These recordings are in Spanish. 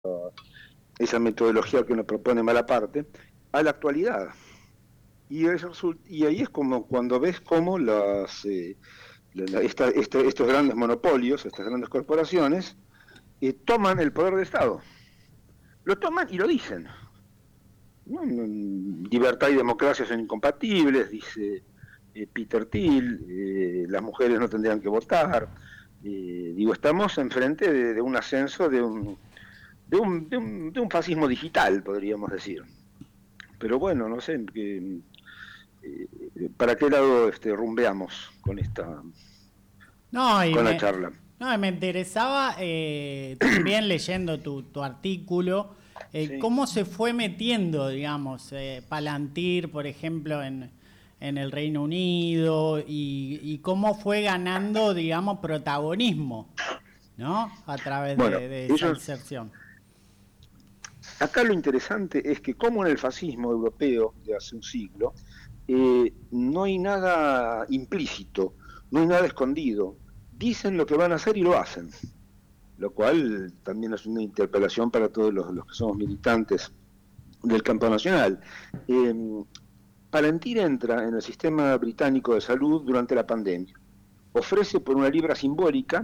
esa metodología que nos propone Malaparte, a la actualidad. Y ahí es como cuando ves cómo estos grandes monopolios, estas grandes corporaciones, toman el poder del Estado. Lo toman y lo dicen. ¿No? Libertad y democracia son incompatibles, dice Peter Thiel, las mujeres no tendrían que votar. Estamos enfrente de un ascenso de un fascismo digital, podríamos decir. Pero bueno, no sé, ¿para qué lado rumbeamos No, con la charla? no, me interesaba también leyendo tu artículo, Sí. cómo se fue metiendo, digamos, Palantir, por ejemplo, en el Reino Unido y cómo fue ganando, digamos, protagonismo, ¿no? A través Bueno, de esa ellos, inserción. acá lo interesante es que como en el fascismo europeo de hace un siglo, no hay nada implícito, no hay nada escondido. Dicen lo que van a hacer y lo hacen, lo cual también es una interpelación para todos los que somos militantes del campo nacional. Eh, Palantir entra en el sistema británico de salud durante la pandemia. Ofrece por una libra simbólica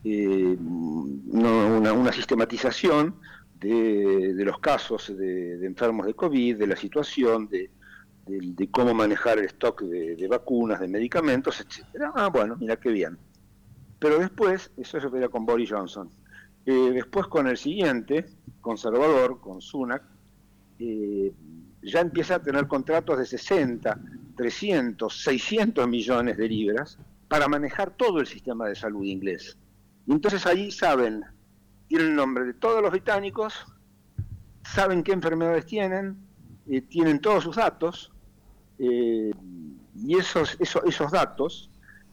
una sistematización de los casos de enfermos de COVID, de la situación, de cómo manejar el stock de vacunas, de medicamentos, etcétera. Ah, bueno, mira qué bien. Pero después, eso se veía con Boris Johnson. Después con el siguiente, conservador, con Sunak, eh, ya empieza a tener contratos de 60, 300, 600 millones de libras para manejar todo el sistema de salud inglés. Y entonces ahí saben, tienen el nombre de todos los británicos, saben qué enfermedades tienen todos sus datos, eh, y esos datos,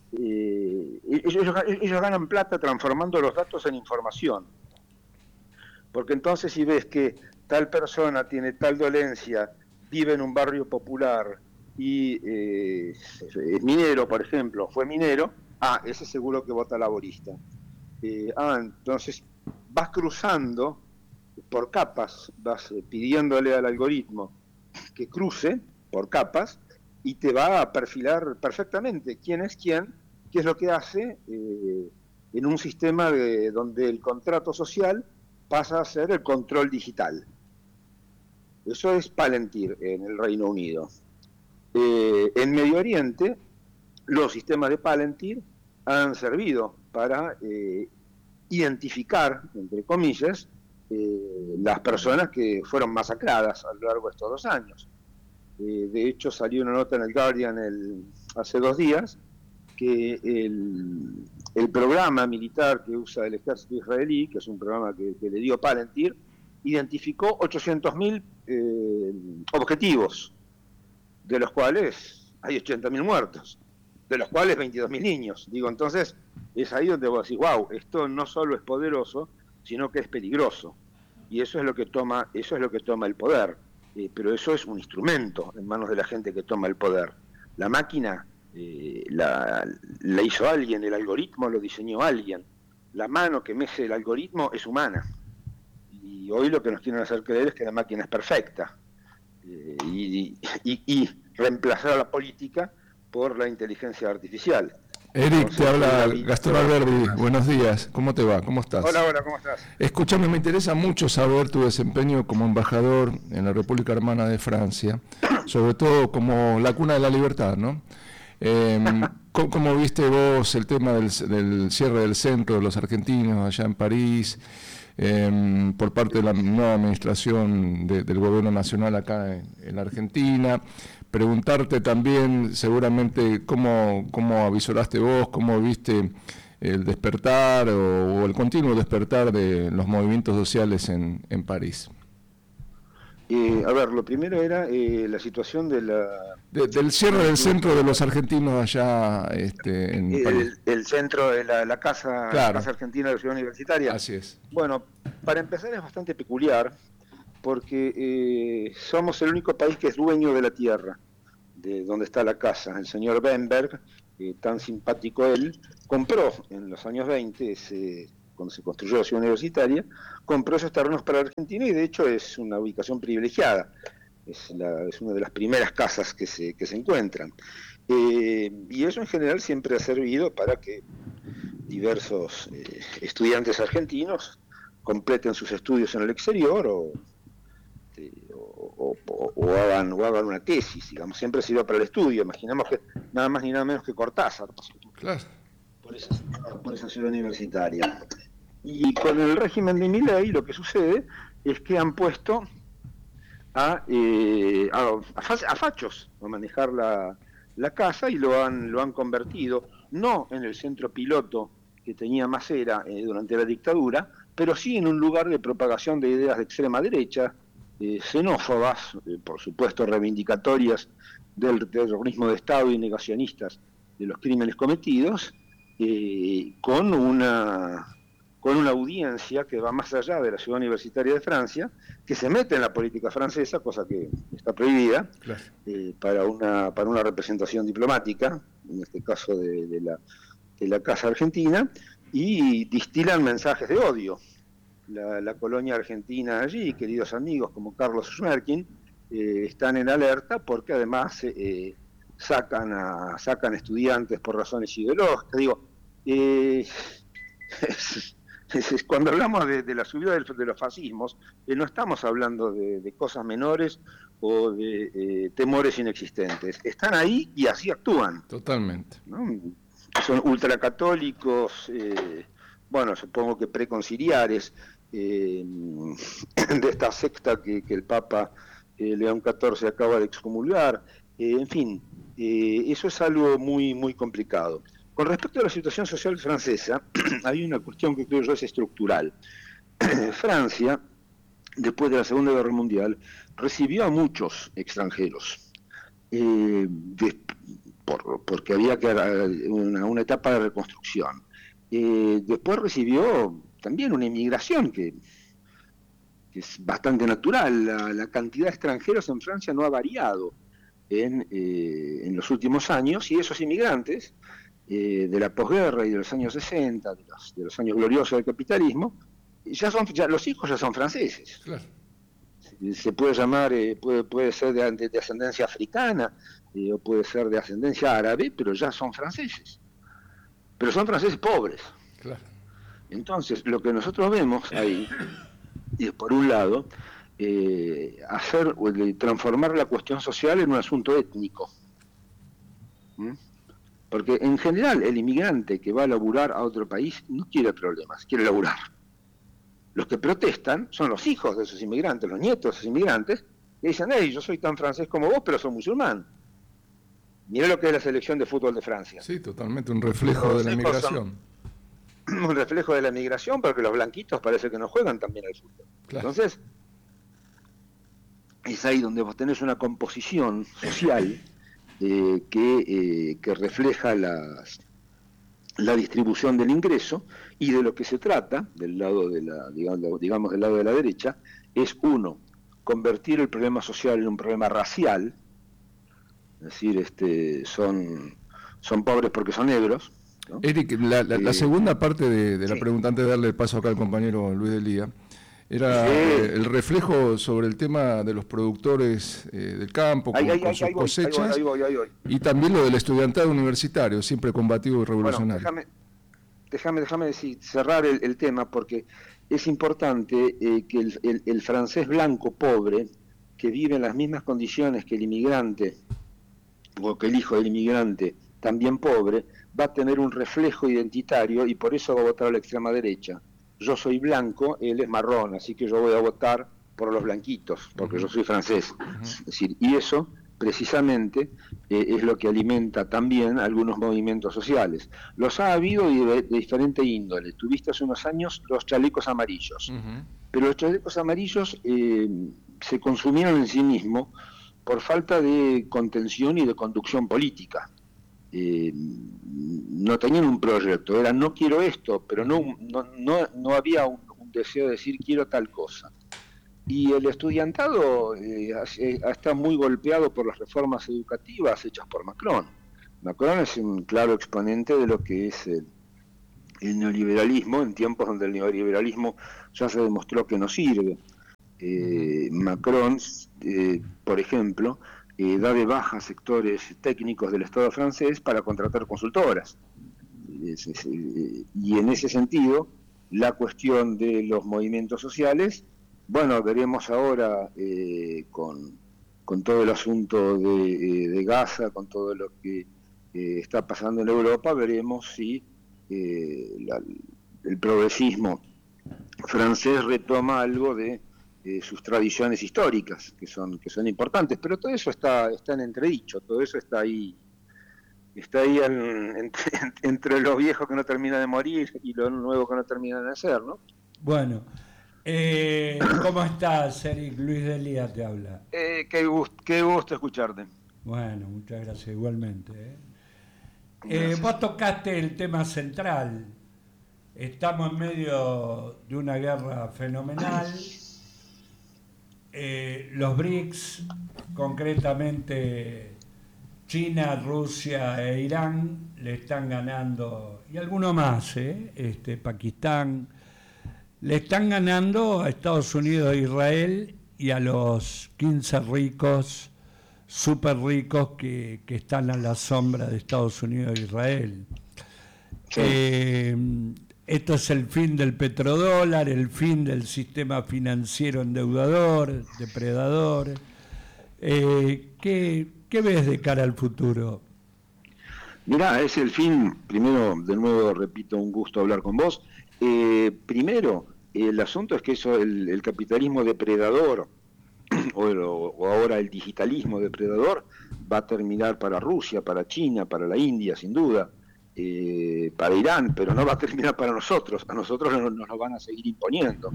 ellos ganan plata transformando los datos en información. Porque entonces si ves que tal persona tiene tal dolencia, vive en un barrio popular y es minero, por ejemplo, fue minero, ese seguro que vota laborista. Entonces vas cruzando por capas, vas pidiéndole al algoritmo que cruce por capas y te va a perfilar perfectamente quién es quién, qué es lo que hace en un sistema donde el contrato social pasa a ser el control digital. Eso es Palantir en el Reino Unido. En Medio Oriente, los sistemas de Palantir han servido para identificar, entre comillas, las personas que fueron masacradas a lo largo de estos 2 años. De hecho, salió una nota en el Guardian hace 2 días que el programa militar que usa el ejército israelí, que es un programa que le dio Palantir, identificó 800.000 objetivos, de los cuales hay 80.000 muertos, de los cuales 22.000 niños. Entonces, es ahí donde vos decís, wow, esto no solo es poderoso, sino que es peligroso. Y eso es lo que toma el poder. Pero eso es un instrumento en manos de la gente que toma el poder. La máquina la hizo alguien, el algoritmo lo diseñó alguien. La mano que mece el algoritmo es humana. Y hoy lo que nos quieren hacer creer es que la máquina es perfecta. Y reemplazar a la política por la inteligencia artificial. Eric, te Entonces, habla la Gastón víctima Alberdi. más. Buenos días. ¿Cómo te va? ¿Cómo estás? Hola, hola, ¿cómo estás? Escúchame, me interesa mucho saber tu desempeño como embajador en la República Hermana de Francia, sobre todo como la cuna de la libertad, ¿no? ¿Cómo viste vos el tema del cierre del centro de los argentinos allá en París, por parte de la nueva administración del gobierno nacional acá en la Argentina? Preguntarte también seguramente cómo avisoraste vos, cómo viste el despertar o el continuo despertar de los movimientos sociales en París. A ver, lo primero era la situación Del cierre del centro de los argentinos allá en París. el centro de la Claro, casa argentina de la ciudad universitaria. así es. Bueno, para empezar es bastante peculiar porque somos el único país que es dueño de la tierra, de donde está la casa. El señor Benberg, tan simpático él, compró en los años 20 cuando se construyó la ciudad universitaria, compró esos terrenos para Argentina y de hecho es una ubicación privilegiada. Es una de las primeras casas que se encuentran. Y eso en general siempre ha servido para que diversos estudiantes argentinos completen sus estudios en el exterior o hagan una tesis, digamos, siempre sirve para el estudio. Imaginemos que nada más ni nada menos que Cortázar pasó por esa ciudad universitaria. Y con el régimen de Milei lo que sucede es que han puesto a fachos a manejar la casa y lo han convertido no en el centro piloto que tenía Masera durante la dictadura, pero sí en un lugar de propagación de ideas de extrema derecha, xenófobas, por supuesto reivindicatorias del terrorismo de Estado y negacionistas de los crímenes cometidos, con una audiencia que va más allá de la ciudad universitaria de Francia, que se mete en la política francesa, cosa que está prohibida, claro, para una representación diplomática, en este caso de la Casa Argentina, y distilan mensajes de odio. La colonia argentina allí, queridos amigos como Carlos Schmerkin, están en alerta porque además sacan estudiantes por razones ideológicas. Digo, cuando hablamos de la subida de los fascismos, no estamos hablando de cosas menores o de temores inexistentes. Están ahí y así actúan. Totalmente. ¿No? Son ultracatólicos, bueno, supongo que preconciliares, de esta secta que el Papa León XIV acaba de excomulgar. En fin, eso es algo muy, muy complicado. Con respecto a la situación social francesa, hay una cuestión que creo yo es estructural. Francia, después de la Segunda Guerra Mundial, recibió a muchos extranjeros, porque había que una etapa de reconstrucción. Después recibió también una inmigración que es bastante natural. La cantidad de extranjeros en Francia no ha variado en los últimos años, y esos inmigrantes de la posguerra y de los años 60, de los años gloriosos del capitalismo, los hijos ya son franceses. Claro. Se puede llamar, puede ser de ascendencia africana, o puede ser de ascendencia árabe, pero ya son franceses. Pero son franceses pobres. Claro. Entonces, lo que nosotros vemos ahí es, por un lado, transformar la cuestión social en un asunto étnico. Porque en general el inmigrante que va a laburar a otro país no quiere problemas, quiere laburar. Los que protestan son los hijos de esos inmigrantes, los nietos de esos inmigrantes, que dicen: hey, yo soy tan francés como vos, pero soy musulmán. Mirá lo que es la selección de fútbol de Francia. Sí, totalmente un reflejo de la migración. Un reflejo de la migración, porque los blanquitos parece que no juegan también al fútbol. Claro. Entonces, es ahí donde vos tenés una composición social que refleja la distribución del ingreso, y de lo que se trata, del lado de digamos del lado de la derecha, es convertir el problema social en un problema racial. Es decir, son pobres porque son negros, ¿no? Eric, la segunda parte de la pregunta, antes de darle el paso acá al compañero Luis Delía, era el reflejo sobre el tema de los productores del campo, con sus cosechas, y también lo del estudiantado universitario, siempre combativo y revolucionario. Bueno, déjame cerrar el tema, porque es importante que el francés blanco pobre, que vive en las mismas condiciones que el inmigrante, o que el hijo del inmigrante también pobre, va a tener un reflejo identitario, y por eso va a votar a la extrema derecha. Yo soy blanco, él es marrón, así que yo voy a votar por los blanquitos, porque yo soy francés. Es decir, y eso precisamente es lo que alimenta también algunos movimientos sociales. Los ha habido de diferente índole. Tuviste hace unos años los chalecos amarillos, pero los chalecos amarillos se consumieron en sí mismos por falta de contención y de conducción política. No tenían un proyecto, era no quiero esto, pero no había un deseo de decir quiero tal cosa. Y el estudiantado está muy golpeado por las reformas educativas hechas por Macron. Macron es un claro exponente de lo que es el neoliberalismo en tiempos donde el neoliberalismo ya se demostró que no sirve. Macron, por ejemplo, da de baja sectores técnicos del Estado francés para contratar consultoras. Y en ese sentido, la cuestión de los movimientos sociales, bueno, veremos ahora con todo el asunto de Gaza, con todo lo que está pasando en Europa, veremos si el progresismo francés retoma algo de sus tradiciones históricas, que son importantes, pero todo eso está en entredicho, todo eso está ahí entre los viejos que no terminan de morir y los nuevos que no terminan de nacer, ¿no? Bueno, ¿cómo estás, Eric? Luis Delía te habla. Qué gusto escucharte. Bueno, muchas gracias, igualmente. Vos tocaste el tema central. Estamos en medio de una guerra fenomenal. Los BRICS, concretamente China, Rusia e Irán, le están ganando, y alguno más, Pakistán, le están ganando a Estados Unidos e Israel y a los 15 ricos, súper ricos que están a la sombra de Estados Unidos e Israel. Sí. Esto es el fin del petrodólar, el fin del sistema financiero endeudador, depredador. ¿Qué ves de cara al futuro? Mirá, es el fin, primero, de nuevo repito, un gusto hablar con vos. Primero, el asunto es que eso, el capitalismo depredador, o ahora el digitalismo depredador, va a terminar para Rusia, para China, para la India, sin duda. Para Irán, pero no va a terminar para nosotros. A nosotros nos lo van a seguir imponiendo.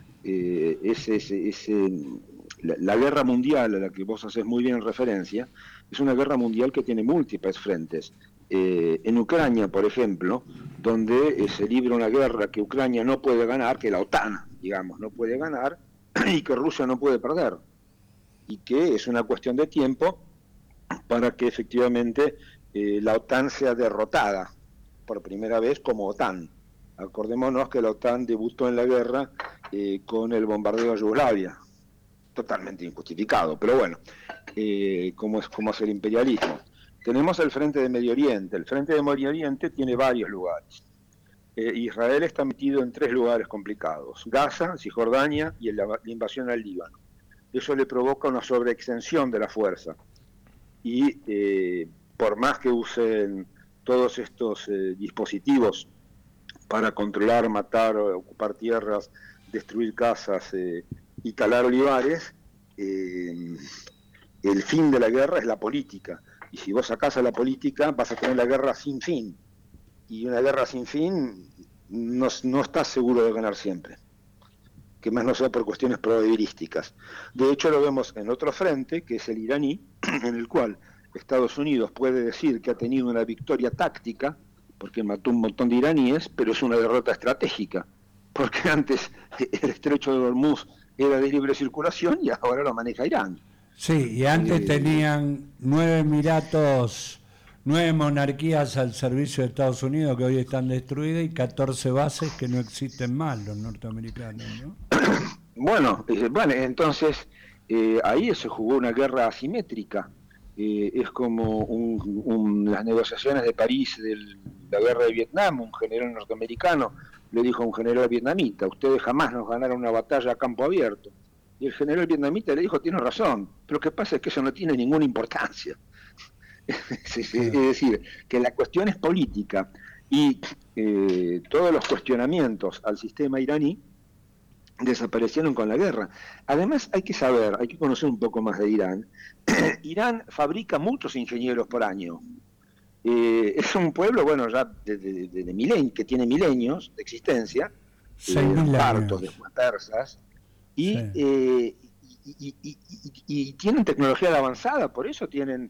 La guerra mundial a la que vos haces muy bien referencia es una guerra mundial que tiene múltiples frentes. En Ucrania, por ejemplo, donde se libra una guerra que Ucrania no puede ganar, que la OTAN, digamos, no puede ganar, y que Rusia no puede perder, y que es una cuestión de tiempo para que efectivamente la OTAN sea derrotada por primera vez como OTAN. Acordémonos que la OTAN debutó en la guerra con el bombardeo a Yugoslavia, totalmente injustificado, pero bueno, como es el imperialismo. Tenemos el frente de Medio Oriente. El frente de Medio Oriente tiene varios lugares. Israel está metido en 3 lugares complicados: Gaza, Cisjordania y la invasión al Líbano. Eso le provoca una sobreextensión de la fuerza. Y por más que usen todos estos dispositivos para controlar, matar, ocupar tierras, destruir casas y talar olivares, el fin de la guerra es la política. Y si vos sacás a la política, vas a tener la guerra sin fin. Y una guerra sin fin no estás seguro de ganar siempre, que más no sea por cuestiones probabilísticas. De hecho, lo vemos en otro frente, que es el iraní, en el cual Estados Unidos puede decir que ha tenido una victoria táctica, porque mató un montón de iraníes, pero es una derrota estratégica, porque antes el estrecho de Hormuz era de libre circulación y ahora lo maneja Irán. Sí, y antes tenían 9 emiratos, 9 monarquías al servicio de Estados Unidos que hoy están destruidas y 14 bases que no existen más, los norteamericanos, ¿no? Bueno, entonces ahí se jugó una guerra asimétrica. Es como las negociaciones de París de la guerra de Vietnam. Un general norteamericano le dijo a un general vietnamita: ustedes jamás nos ganaron una batalla a campo abierto. Y el general vietnamita le dijo: tiene razón, pero lo que pasa es que eso no tiene ninguna importancia. Es decir, que la cuestión es política, y todos los cuestionamientos al sistema iraní desaparecieron con la guerra. Además, hay que conocer un poco más de Irán. Irán fabrica muchos ingenieros por año. Es un pueblo, bueno, ya que tiene milenios de existencia, partos, después persas, y tienen tecnología avanzada, por eso tienen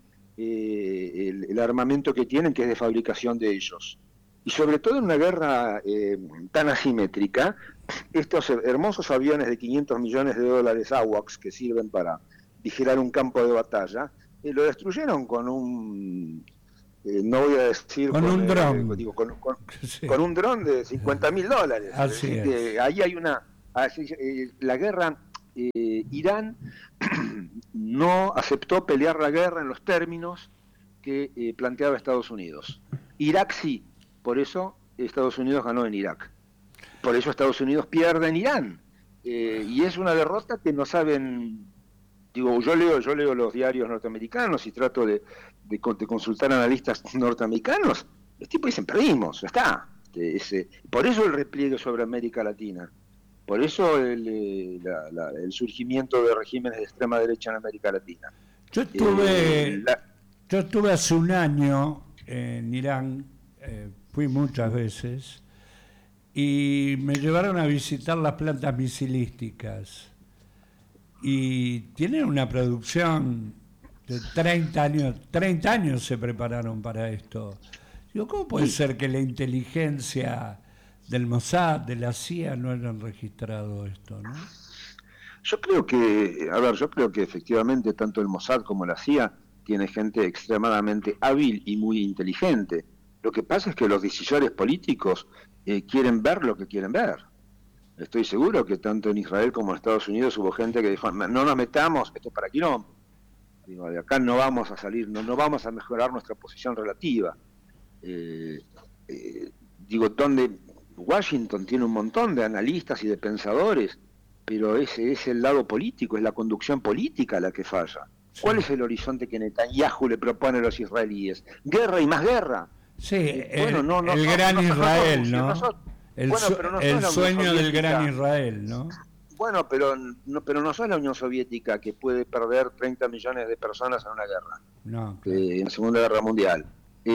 el armamento que tienen, que es de fabricación de ellos. Y sobre todo en una guerra tan asimétrica, estos hermosos aviones de $500 millones AWACS que sirven para vigilar un campo de batalla, lo destruyeron con un no voy a decir con un dron, sí, con un dron de $50.000. Así es. Que ahí hay la guerra. Irán no aceptó pelear la guerra en los términos que planteaba Estados Unidos. Irak sí, por eso Estados Unidos ganó en Irak. Por eso Estados Unidos pierde en Irán. Y es una derrota que no saben. Digo, yo leo los diarios norteamericanos y trato de consultar analistas norteamericanos. Los tipos dicen, perdimos, ya está. Por eso el repliegue sobre América Latina. Por eso el surgimiento de regímenes de extrema derecha en América Latina. Yo estuve hace un año en Irán, fui muchas veces, y me llevaron a visitar las plantas misilísticas. Y tienen una producción de 30 años se prepararon para esto. Digo, ¿cómo puede ser que la inteligencia del Mossad, de la CIA, no hayan registrado esto, ¿no? Yo creo que efectivamente tanto el Mossad como la CIA tiene gente extremadamente hábil y muy inteligente. Lo que pasa es que los decisores políticos quieren ver lo que quieren ver. Estoy seguro que tanto en Israel como en Estados Unidos hubo gente que dijo, no nos metamos, esto es para quilombo. Digo, de acá no vamos a salir, no vamos a mejorar nuestra posición relativa. Donde Washington tiene un montón de analistas y de pensadores, pero ese es el lado político, es la conducción política la que falla. Sí. ¿Cuál es el horizonte que Netanyahu le propone a los israelíes? Guerra y más guerra. Sí, el gran Israel, ¿no? El sueño del gran Israel, ¿no? Bueno, pero no sos la Unión Soviética que puede perder 30 millones de personas en una guerra. No, claro. En la Segunda Guerra Mundial.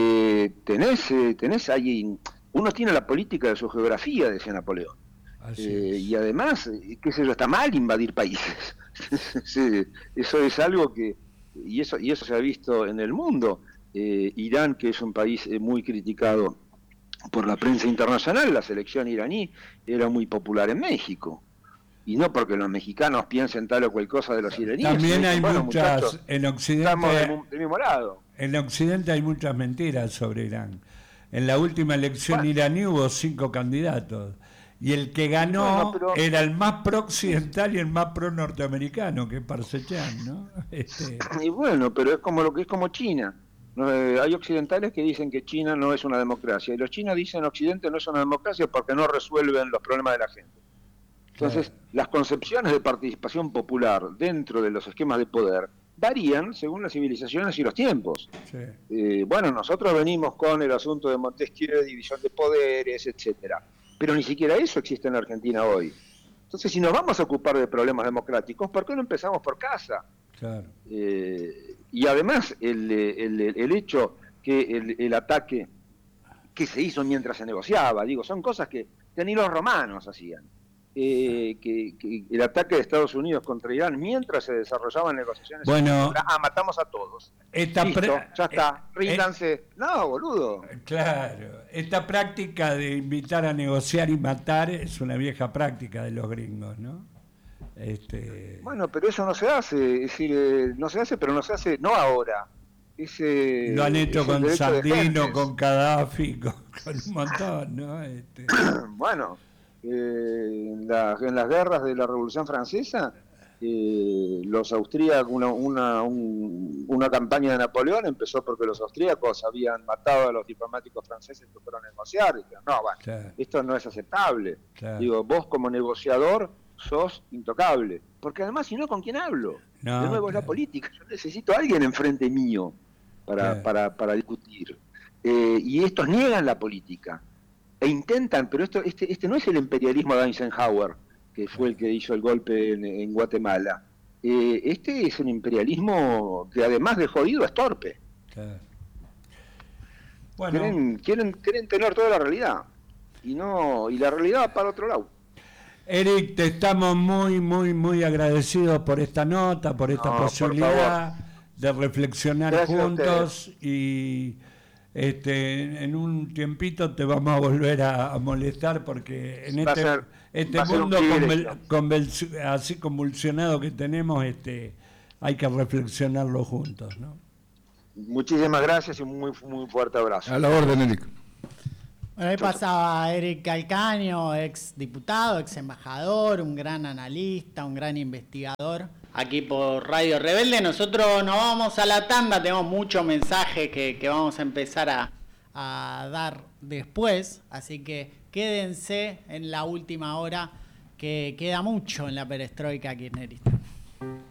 Tenés ahí... Uno tiene la política de su geografía, decía Napoleón. Y además, qué sé yo, está mal invadir países. Sí, eso es algo que... Y eso se ha visto en el mundo. Irán, que es un país muy criticado por la prensa internacional, la selección iraní era muy popular en México. Y no porque los mexicanos piensen tal o cual cosa de los iraníes. También hay muchas... En Occidente, estamos del mismo lado. En Occidente hay muchas mentiras sobre Irán. En la última elección iraní hubo 5 candidatos. Y el que ganó era el más pro-occidental y el más pro-norteamericano, que es Parsechan, ¿no? Y bueno, pero es como China. Hay occidentales que dicen que China no es una democracia. Y los chinos dicen que Occidente no es una democracia porque no resuelven los problemas de la gente. Entonces, las concepciones de participación popular dentro de los esquemas de poder varían según las civilizaciones y los tiempos. Sí. Bueno, nosotros venimos con el asunto de Montesquieu, división de poderes, etcétera. Pero ni siquiera eso existe en la Argentina hoy. Entonces, si nos vamos a ocupar de problemas democráticos, ¿por qué no empezamos por casa? Claro. Y además, el hecho que el ataque que se hizo mientras se negociaba, son cosas que ni los romanos hacían. Que el ataque de Estados Unidos contra Irán mientras se desarrollaban negociaciones. Bueno, matamos a todos. Listo, ya está, ríndanse. No, boludo. Claro, esta práctica de invitar a negociar y matar es una vieja práctica de los gringos, ¿no? Bueno, pero eso no se hace, es decir, no se hace, pero no se hace, no ahora. Lo han hecho con Sandino, con Gaddafi, con un montón, ¿no? Bueno. En las guerras de la Revolución Francesa, los austríacos, una campaña de Napoleón empezó porque los austríacos habían matado a los diplomáticos franceses que fueron a negociar. Y dijeron, no, bueno, claro, esto no es aceptable. Claro. Vos como negociador sos intocable. Porque además, si no, ¿con quién hablo? No, de nuevo, claro, es la política. Yo necesito a alguien enfrente mío para discutir. Y estos niegan la política. E intentan, pero este no es el imperialismo de Eisenhower, que fue el que hizo el golpe en Guatemala. Este es un imperialismo que además de jodido es torpe. Claro. Bueno, quieren tener toda la realidad y la realidad va para otro lado. Eric, te estamos muy, muy, muy agradecidos por esta nota, por esta posibilidad de reflexionar juntos y... en un tiempito te vamos a volver a molestar porque en este mundo así convulsionado que tenemos hay que reflexionarlo juntos, ¿no? Muchísimas gracias y un muy fuerte abrazo. A la orden, Eric. Bueno, ahí pasaba Eric Calcaño, ex diputado, ex embajador, un gran analista, un gran investigador. Aquí por Radio Rebelde. Nosotros nos vamos a la tanda, tenemos muchos mensajes que vamos a empezar a dar después, así que quédense en la última hora, que queda mucho en la perestroika kirchnerista.